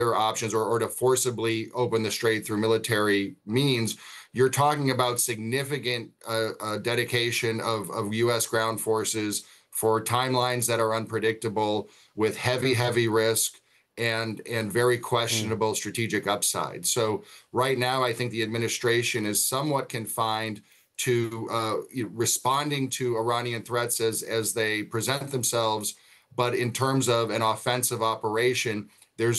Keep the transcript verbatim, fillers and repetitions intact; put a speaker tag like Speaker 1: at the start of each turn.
Speaker 1: options or, or to forcibly open the strait through military means, you're talking about significant uh, uh, dedication of, of U S ground forces for timelines that are unpredictable, with heavy, heavy risk and and very
Speaker 2: Mm.
Speaker 1: questionable strategic upside. So right now, I think the administration is somewhat confined to uh, responding to Iranian threats as as they present themselves. But in terms of an offensive operation,